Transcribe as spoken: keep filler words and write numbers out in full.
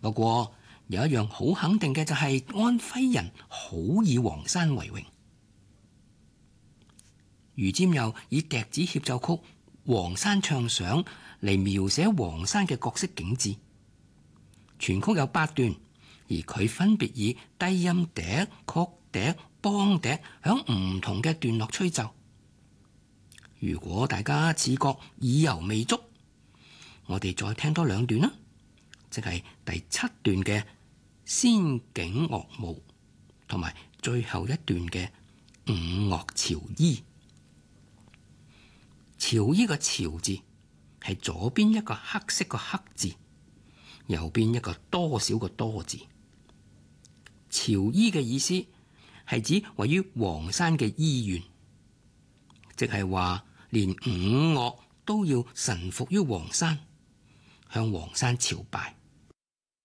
不過有一樣好肯定嘅就係安徽人好以黃山為榮。余占佑以笛子協奏曲《黃山唱想》嚟描寫黃山嘅各色景致。全曲有八段，而佢分別以低音笛、曲笛、梆笛響唔同嘅段落吹奏。如果大家自覺意猶未足，我哋再聽多兩段啦，即係第七段嘅仙境樂舞，同埋最後一段嘅五樂潮衣。潮衣個潮字係左邊一個黑色個黑字，右邊一個多少個多字。潮醫嘅意思係指位於黃山嘅醫院，即係話連五岳都要臣服於黃山，向黃山朝拜。